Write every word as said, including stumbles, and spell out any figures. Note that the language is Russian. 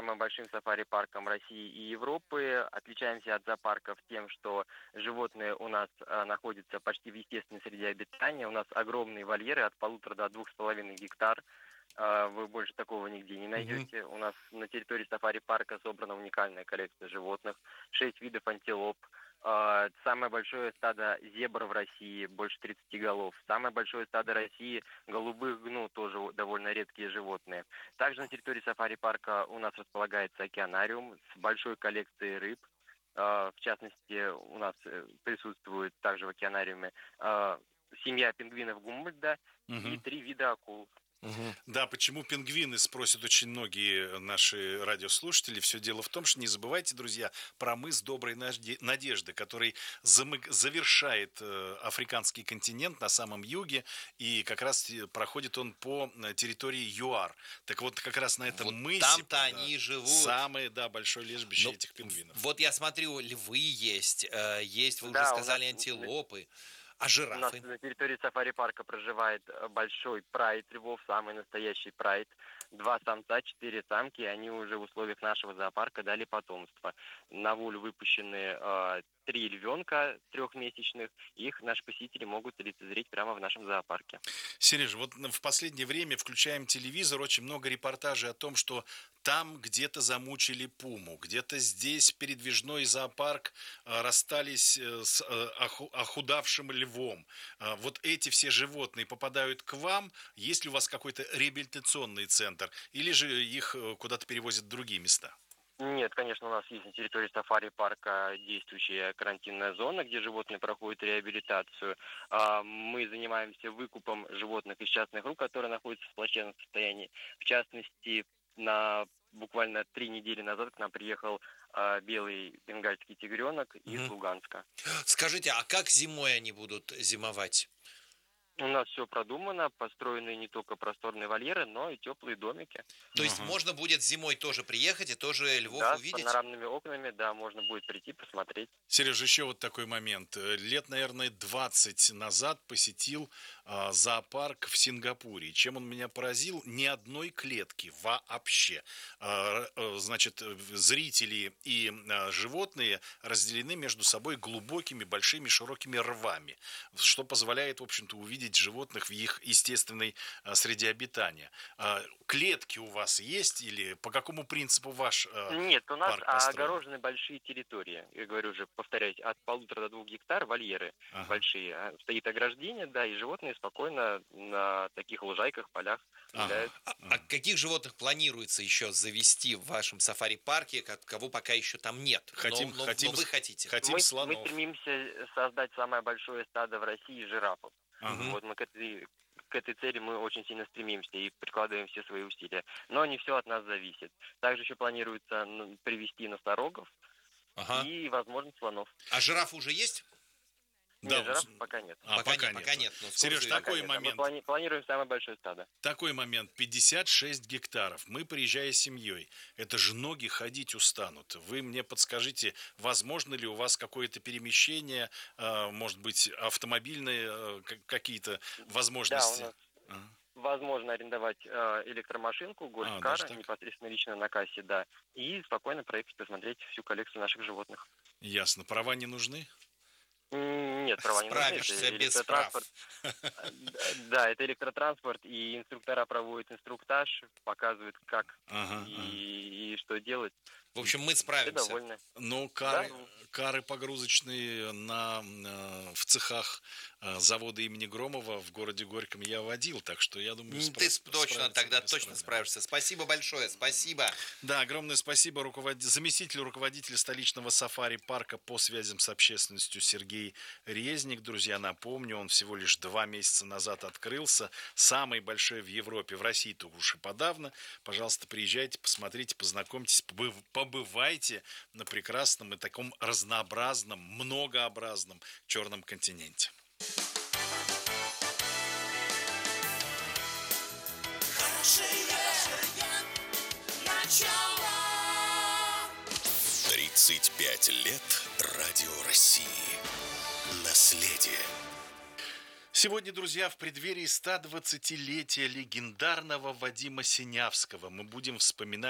самым большим сафари-парком России и Европы. Отличаемся от зоопарков тем, что животные у нас а, находятся почти в естественной среде обитания. У нас огромные вольеры от полутора до двух с половиной гектар. А, вы больше такого нигде не найдете. Mm-hmm. У нас на территории сафари-парка собрана уникальная коллекция животных. Шесть видов антилоп. Uh, самое большое стадо зебр в России, больше тридцати голов. Самое большое стадо России голубых гну, тоже довольно редкие животные. Также на территории сафари-парка у нас располагается океанариум с большой коллекцией рыб. Uh, в частности, у нас присутствует также в океанариуме uh, семья пингвинов Гумбольдта угу. и три вида акул. Угу. Да, почему пингвины, спросят очень многие наши радиослушатели. Все дело в том, что не забывайте, друзья, про мыс Доброй Надежды, который завершает африканский континент на самом юге, и как раз проходит он по территории ЮАР. Так вот, как раз на этом вот мысе... Там-то да, они живут. Самое, да, большое лежбище Но этих пингвинов. Вот я смотрю, львы есть, есть, вы да, уже сказали, нас... антилопы. А жирафы? У нас на территории сафари-парка проживает большой прайд львов, самый настоящий прайд. Два самца, четыре самки, они уже в условиях нашего зоопарка дали потомство. На волю выпущены э, три львенка трехмесячных, их наши посетители могут лицезреть прямо в нашем зоопарке. Сережа, вот в последнее время включаем телевизор, очень много репортажей о том, что там где-то замучили пуму, где-то здесь передвижной зоопарк э, расстались э, с э, охудавшим львом. Э, вот эти все животные попадают к вам, есть ли у вас какой-то реабилитационный центр, или же их э, куда-то перевозят в другие места? Нет, конечно, у нас есть на территории сафари-парка действующая карантинная зона, где животные проходят реабилитацию. Мы занимаемся выкупом животных из частных рук, которые находятся в плачевном состоянии. В частности, на буквально три недели назад к нам приехал белый бенгальский тигренок из угу. Луганска. Скажите, а как зимой они будут зимовать? У нас все продумано, построены не только просторные вольеры, но и теплые домики. То есть uh-huh. можно будет зимой тоже приехать и тоже львов да, увидеть? Да, с панорамными окнами, да, можно будет прийти посмотреть. Сережа, еще вот такой момент. Лет, наверное, двадцать назад посетил э, зоопарк в Сингапуре. Чем он меня поразил? Ни одной клетки вообще. Э, э, значит, зрители и э, животные разделены между собой глубокими, большими, широкими рвами, что позволяет, в общем-то, увидеть животных в их естественной а, среде обитания. А, клетки у вас есть или по какому принципу ваш а, Нет, у нас парк построен? Огорожены большие территории. Я говорю уже, повторяюсь, от полутора до двух гектар вольеры ага. большие. Стоит ограждение, да, и животные спокойно на таких лужайках, полях гуляют. Ага. А, а каких животных планируется еще завести в вашем сафари-парке, кого пока еще там нет? Хотим, но, но, хотим, но вы хотите? Хотим мы, слонов. Мы стремимся создать самое большое стадо в России жирафов. Ага. Вот мы к этой, к этой цели мы очень сильно стремимся и прикладываем все свои усилия. Но не все от нас зависит. Также еще планируется привезти носорогов ага. и, возможно, слонов. А жирафы уже есть? Да, нет, жирафов пока нет. А, пока, пока нет. Пока нет. Но Сереж, такой нет. момент. Мы планируем самое большое стадо. Такой момент. пятьдесят шесть гектаров. Мы, приезжая с семьей, это же ноги ходить устанут. Вы мне подскажите, возможно ли у вас какое-то перемещение, может быть, автомобильные какие-то возможности? Да, у нас а. возможно арендовать электромашинку, гольф-кар, а, непосредственно лично на кассе, да, и спокойно проехать, посмотреть всю коллекцию наших животных. Ясно. Права не нужны? Нет, права не нужны. Справишься без прав. Да, это электротранспорт, и инструктора проводят инструктаж, показывают, как ага, и, ага. и что делать. В общем, мы справимся. Все довольны. Ну, кары, да? кары погрузочные на, в цехах завода имени Громова в городе Горьком я водил, так что я думаю, Ты точно тогда точно справишься. Спасибо большое, спасибо. Да, огромное спасибо руковод... заместителю руководителя столичного сафари-парка по связям с общественностью Сергей Резник. Друзья, напомню, он всего лишь два месяца назад открылся. Самый большой в Европе, в России-то уж и подавно. Пожалуйста, приезжайте, посмотрите, познакомьтесь, побыв... побывайте на прекрасном и таком разнообразном, многообразном черном континенте. тридцать пять лет Радио России. Наследие. Сегодня, друзья, в преддверии ста двадцатилетия легендарного Вадима Синявского мы будем вспоминать